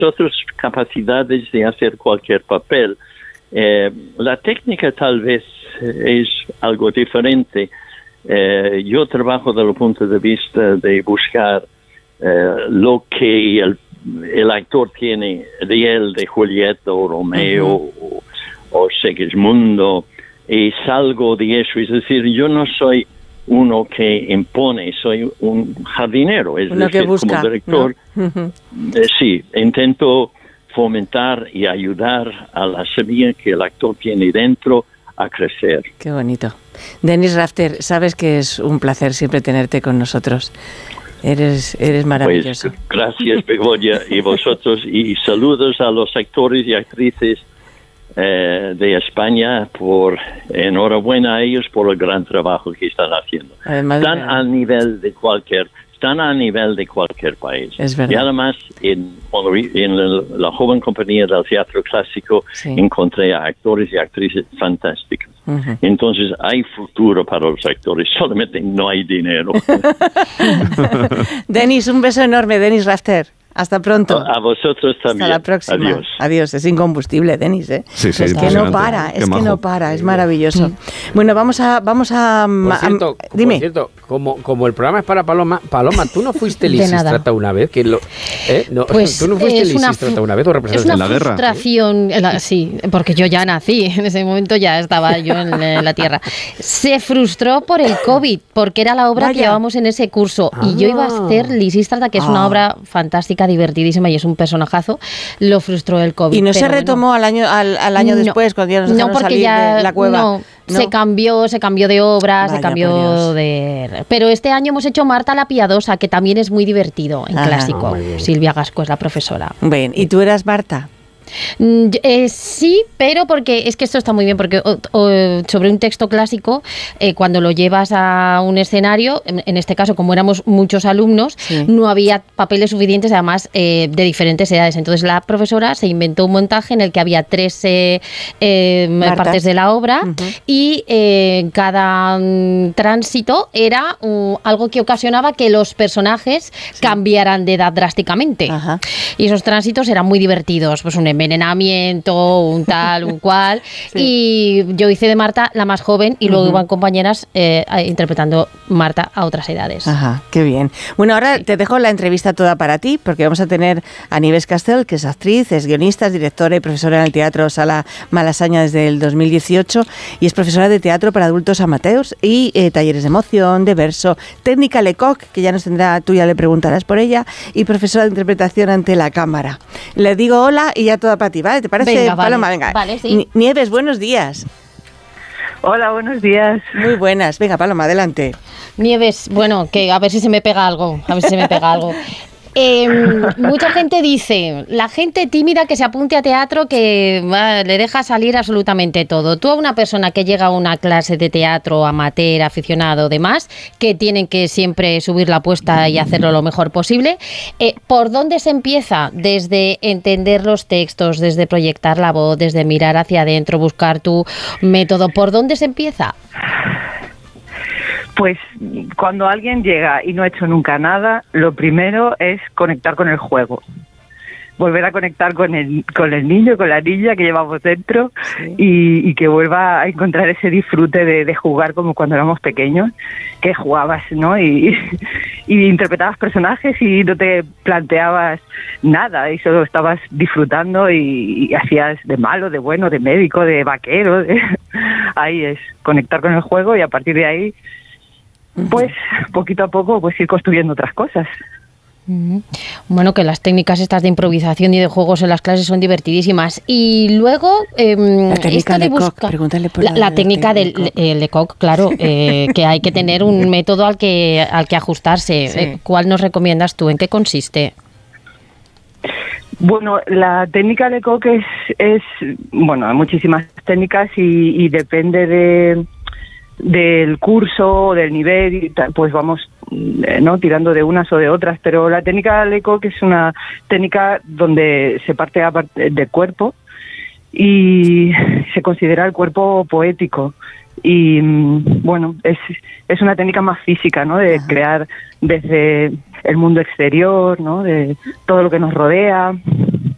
otras capacidades de hacer cualquier papel. La técnica tal vez es algo diferente. Yo trabajo desde el punto de vista de buscar lo que el actor tiene de él, de Julieta o Romeo o Segismundo, y salgo de eso. Es decir, yo no soy uno que impone, soy un jardinero, es uno decir, que busca, como director, ¿no? Sí, intento fomentar y ayudar a la semilla que el actor tiene dentro a crecer. Qué bonito. Denis Rafter, sabes que es un placer siempre tenerte con nosotros. Eres maravilloso. Pues, gracias, Begoña, y vosotros, y saludos a los actores y actrices de España, enhorabuena a ellos por el gran trabajo que están haciendo. Están a nivel de cualquier país. Es verdad. Y además, en la joven compañía del teatro clásico, encontré a actores y actrices fantásticos. Entonces, hay futuro para los actores, solamente no hay dinero. Denis, un beso enorme, Denis Rafter. Hasta pronto. A vosotros también. Hasta la próxima. Adiós. Adiós. Es incombustible, Denis, ¿eh? Sí, es que no para, es maravilloso. Bueno, vamos a Por cierto, como el programa es para Paloma, tú no fuiste Lisístrata una vez, pues tú no fuiste Lisístrata una vez o representaste en la guerra. Frustración, sí, porque yo ya nací, en ese momento ya estaba yo en la tierra. Se frustró por el COVID, porque era la obra que llevábamos en ese curso y yo iba a hacer Lisístrata, que es una obra fantástica, divertidísima y es un personaje. Lo frustró el COVID. ¿Y no se retomó al año después, cuando ya nos dejaron salir de la cueva? No. Se cambió de obra, se cambió de... Pero este año hemos hecho Marta la Piadosa, que también es muy divertido en clásico. Silvia Gasco es la profesora. Bien, ¿y tú eras Marta? Sí, pero porque es que esto está muy bien, porque sobre un texto clásico, cuando lo llevas a un escenario, en este caso, como éramos muchos alumnos, no había papeles suficientes, además de diferentes edades. Entonces la profesora se inventó un montaje en el que había 3 partes de la obra y cada tránsito era algo que ocasionaba que los personajes cambiaran de edad drásticamente. Y esos tránsitos eran muy divertidos, pues un envenenamiento, un tal, un cual. Y yo hice de Marta la más joven y luego iban compañeras interpretando Marta a otras edades. Ajá, qué bien. Bueno, ahora te dejo la entrevista toda para ti, porque vamos a tener a Nieves Castel, que es actriz, es guionista, es directora y profesora en el Teatro Sala Malasaña desde el 2018 y es profesora de teatro para adultos amateurs y talleres de emoción, de verso, técnica Lecoq, que ya nos tendrá, tú ya le preguntarás por ella, y profesora de interpretación ante la cámara. Le digo hola y ya toda para ti, ¿vale? ¿Te parece, venga, Paloma? Venga. Vale, sí. Nieves, buenos días. Hola, buenos días. Muy buenas. Venga, Paloma, adelante. Nieves, bueno, que a ver si se me pega algo. Mucha gente dice, la gente tímida que se apunte a teatro que le deja salir absolutamente todo. Tú a una persona que llega a una clase de teatro amateur, aficionado, demás, que tienen que siempre subir la apuesta y hacerlo lo mejor posible, ¿por dónde se empieza? Desde entender los textos, desde proyectar la voz, desde mirar hacia adentro, buscar tu método. ¿Por dónde se empieza? Pues cuando alguien llega y no ha hecho nunca nada, lo primero es conectar con el juego. Volver a conectar con el niño, con la niña que llevamos dentro y que vuelva a encontrar ese disfrute de jugar como cuando éramos pequeños, que jugabas, ¿no? Y interpretabas personajes y no te planteabas nada y solo estabas disfrutando y hacías de malo, de bueno, de médico, de vaquero. Ahí es conectar con el juego y a partir de ahí pues poquito a poco pues ir construyendo otras cosas. Bueno, que las técnicas estas de improvisación y de juegos en las clases son divertidísimas. Y luego la técnica Lecoq, pregúntale por la técnica del Lecoq, claro, que hay que tener un método al que ajustarse. Sí. ¿Cuál nos recomiendas tú? ¿En qué consiste? Bueno, la técnica Lecoq es bueno, hay muchísimas técnicas y depende del curso, del nivel, y pues vamos no tirando de unas o de otras, pero la técnica Lecoq es una técnica donde se parte del cuerpo y se considera el cuerpo poético y bueno, es una técnica más física, ¿no? De crear desde el mundo exterior, ¿no? De todo lo que nos rodea